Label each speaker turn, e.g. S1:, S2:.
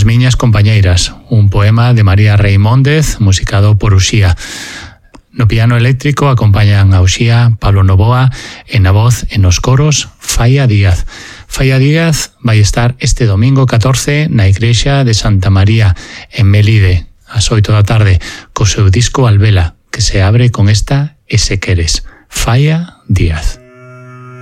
S1: As miñas compañeiras, un poema de María Reimóndez, musicado por Uxía. No piano eléctrico acompañan a Uxía, Pablo Novoa, e na voz e nos coros, Faia Díaz. Faia Díaz vai estar este domingo 14 na igrexa de Santa María, en Melide, ás 8 da tarde, co seu disco Albela, que se abre con esta E se queres, Faia Díaz.